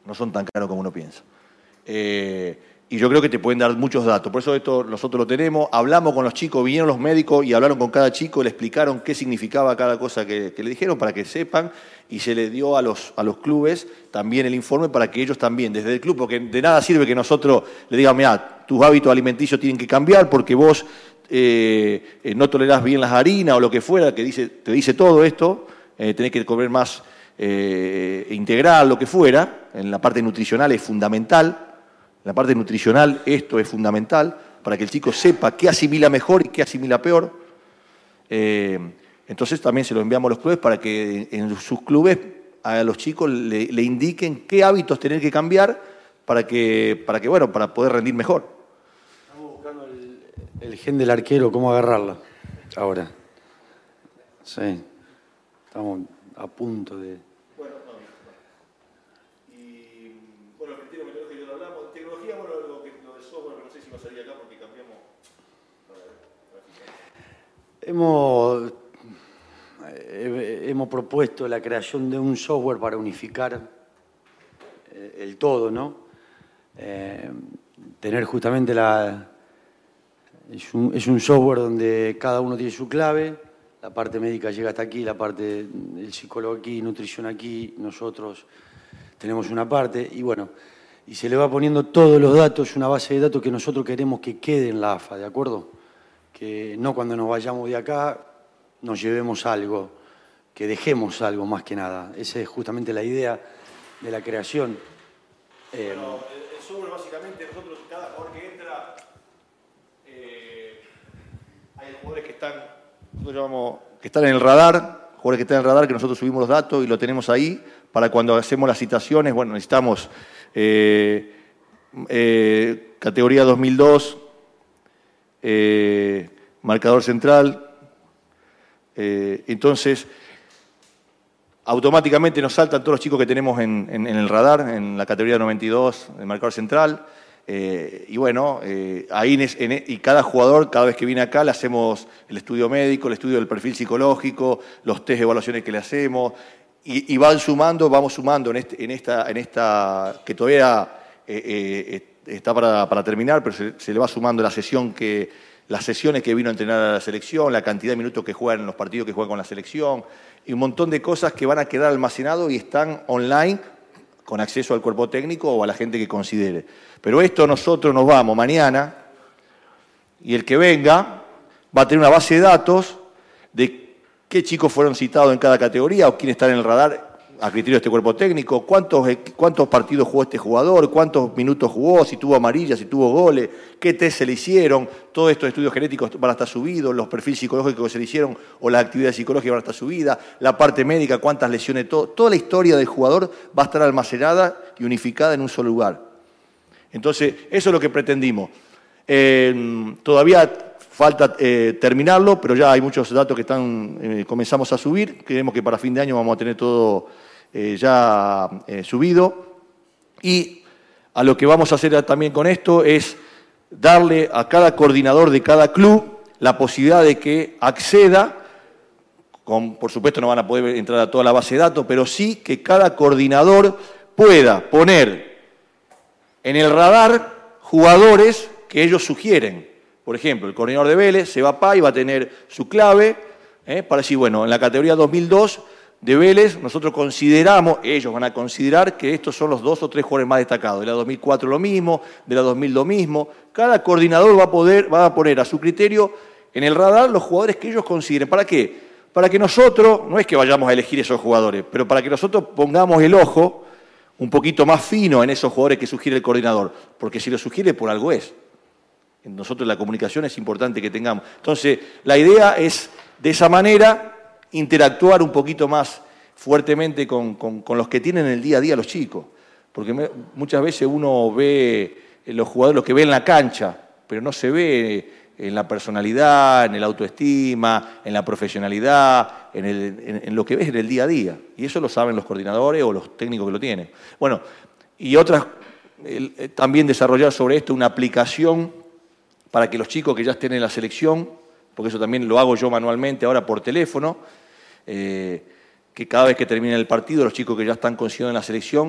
no son tan caros como uno piensa. Y yo creo que te pueden dar muchos datos. Por eso esto nosotros lo tenemos. Hablamos con los chicos, vinieron los médicos y hablaron con cada chico, le explicaron qué significaba cada cosa que le dijeron para que sepan. Y se le dio a los clubes también el informe para que ellos también, desde el club, porque de nada sirve que nosotros le digamos, mirá, tus hábitos alimenticios tienen que cambiar porque vos no tolerás bien las harinas o lo que fuera, que te dice todo esto, tenés que comer más integral, lo que fuera. En la parte nutricional es fundamental. En la parte nutricional esto es fundamental para que el chico sepa qué asimila mejor y qué asimila peor. Entonces también se lo enviamos a los clubes para que en sus clubes a los chicos le indiquen qué hábitos tener que cambiar para poder rendir mejor. Estamos buscando el gen del arquero, cómo agarrarla ahora. Sí, estamos a punto de... Hemos propuesto la creación de un software para unificar el todo, ¿no? Tener justamente es un software donde cada uno tiene su clave, la parte médica llega hasta aquí, la parte del psicólogo aquí, nutrición aquí, nosotros tenemos una parte y bueno, y se le va poniendo todos los datos, una base de datos que nosotros queremos que quede en la AFA, ¿de acuerdo? Que no cuando nos vayamos de acá nos llevemos algo, que dejemos algo más que nada. Esa es justamente la idea de la creación. Bueno, el software básicamente, nosotros, cada jugador que entra, hay jugadores que están, nosotros llamamos, que están en el radar, jugadores que están en el radar, que nosotros subimos los datos y lo tenemos ahí, para cuando hacemos las citaciones, bueno, necesitamos categoría 2002, marcador central, entonces automáticamente nos saltan todos los chicos que tenemos en el radar, en la categoría 92, el marcador central, y bueno, ahí y cada jugador, cada vez que viene acá, le hacemos el estudio médico, el estudio del perfil psicológico, los test de evaluaciones que le hacemos, y vamos sumando en esta que todavía está para terminar, pero se le va sumando las sesiones que vino a entrenar a la selección, la cantidad de minutos que juegan en los partidos que juegan con la selección, y un montón de cosas que van a quedar almacenados y están online con acceso al cuerpo técnico o a la gente que considere. Pero esto nosotros nos vamos mañana y el que venga va a tener una base de datos de qué chicos fueron citados en cada categoría o quién está en el radar a criterio de este cuerpo técnico, cuántos partidos jugó este jugador, cuántos minutos jugó, si tuvo amarillas, si tuvo goles, qué test se le hicieron, todos estos estudios genéticos van a estar subidos, los perfiles psicológicos que se le hicieron o las actividades psicológicas van a estar subidas, la parte médica, cuántas lesiones, toda la historia del jugador va a estar almacenada y unificada en un solo lugar. Entonces, eso es lo que pretendimos. Todavía falta terminarlo, pero ya hay muchos datos que comenzamos a subir. Creemos que para fin de año vamos a tener todo subido. Y a lo que vamos a hacer también con esto es darle a cada coordinador de cada club la posibilidad de que acceda, por supuesto no van a poder entrar a toda la base de datos, pero sí que cada coordinador pueda poner en el radar jugadores que ellos sugieren. Por ejemplo, el coordinador de Vélez se va y va a tener su clave para decir, bueno, en la categoría 2002 de Vélez nosotros consideramos, ellos van a considerar que estos son los 2 o 3 jugadores más destacados. De la 2004 lo mismo, de la 2000 lo mismo. Cada coordinador va a poner a su criterio en el radar los jugadores que ellos consideren. ¿Para qué? Para que nosotros, no es que vayamos a elegir esos jugadores, pero para que nosotros pongamos el ojo un poquito más fino en esos jugadores que sugiere el coordinador. Porque si lo sugiere, por algo es. Nosotros la comunicación es importante que tengamos. Entonces, la idea es, de esa manera, interactuar un poquito más fuertemente con los que tienen el día a día los chicos. Porque muchas veces uno ve los jugadores, los que ve en la cancha, pero no se ve en la personalidad, en el autoestima, en la profesionalidad, en lo que ves en el día a día. Y eso lo saben los coordinadores o los técnicos que lo tienen. Bueno, y otras, también desarrollar sobre esto una aplicación para que los chicos que ya estén en la selección, porque eso también lo hago yo manualmente ahora por teléfono, que cada vez que termine el partido, los chicos que ya están considerados en la selección,